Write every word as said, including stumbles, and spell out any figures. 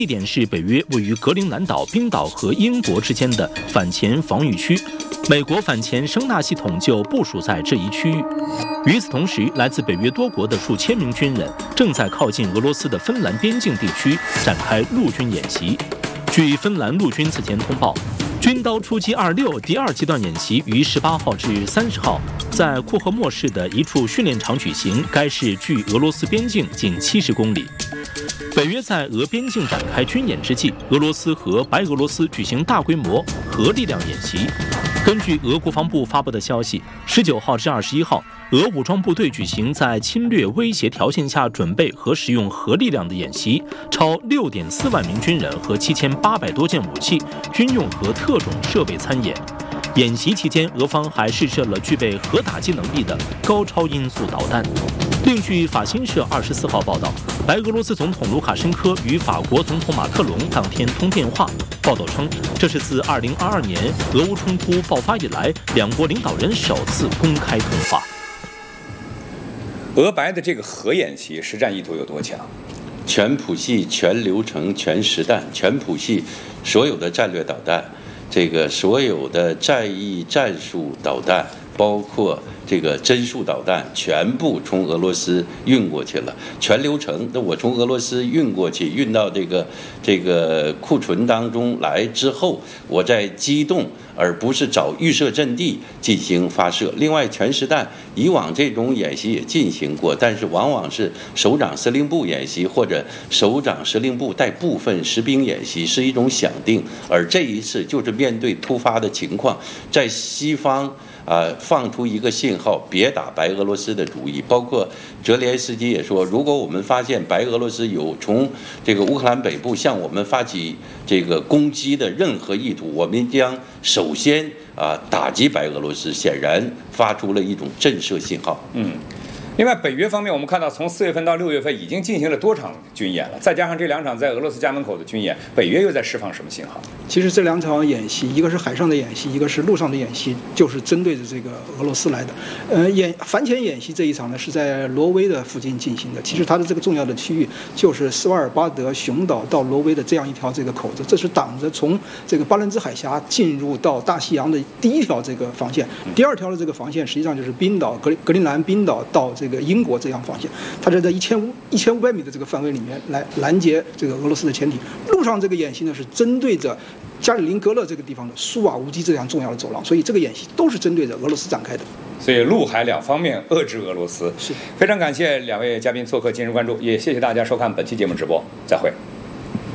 地点是北约位于格陵兰岛、冰岛和英国之间的反潜防御区，美国反潜声纳系统就部署在这一区域。与此同时，来自北约多国的数千名军人正在靠近俄罗斯的芬兰边境地区展开陆军演习。据芬兰陆军此前通报，军刀出击二六第二阶段演习于十八号至三十号在库赫莫市的一处训练场举行，该市距俄罗斯边境仅七十公里。北约在俄边境展开军演之际，俄罗斯和白俄罗斯举行大规模核力量演习。根据俄国防部发布的消息，十九号至二十一号，俄武装部队举行在侵略威胁条件下准备和使用核力量的演习，超六点四万名军人和七千八百多件武器、军用和特种设备参演。演习期间，俄方还试射了具备核打击能力的高超音速导弹。另据法新社二十四号报道，白俄罗斯总统卢卡申科与法国总统马克龙当天通电话。报道称，这是自二零二二年俄乌冲突爆发以来，两国领导人首次公开通话。 俄白的这个核演习实战意图有多强？ 全谱系、全流程、全实弹，全谱系所有的战略导弹，这个所有的战役战术导弹，包括这个针速导弹，全部从俄罗斯运过去了。全流程，那我从俄罗斯运过去，运到这个这个库存当中来之后，我再机动，而不是找预设阵地进行发射。另外，全实弹以往这种演习也进行过，但是往往是首长司令部演习或者首长司令部带部分实兵演习，是一种响定。而这一次就是面对突发的情况，在西方啊、呃，放出一个信号，别打白俄罗斯的主意。包括泽连斯基也说，如果我们发现白俄罗斯有从这个乌克兰北部向我们发起这个攻击的任何意图，我们将首先啊、呃、打击白俄罗斯。显然发出了一种震慑信号。 嗯。另外，北约方面，我们看到从四月份到六月份已经进行了多场军演了，再加上这两场在俄罗斯家门口的军演，北约又在释放什么信号？ 其实这两场演习，一个是海上的演习，一个是陆上的演习，就是针对着这个俄罗斯来的。呃，演反潜演习这一场呢，是在挪威的附近进行的。其实它的这个重要的区域就是斯瓦尔巴德熊岛到挪威的这样一条这个口子，这是挡着从这个巴伦支海峡进入到大西洋的第一条这个防线。第二条的这个防线实际上就是冰岛、格格陵兰冰岛到这个英国这样防线，它是在一千五一千五百米的这个范围里面来拦截这个俄罗斯的潜艇。陆上这个演习呢是针对着加里宁格勒这个地方的苏瓦乌基这样重要的走廊，所以这个演习都是针对着俄罗斯展开的。 所以陆海两方面遏制俄罗斯。 是， 非常感谢两位嘉宾做客今日关注，也谢谢大家收看本期节目直播，再会。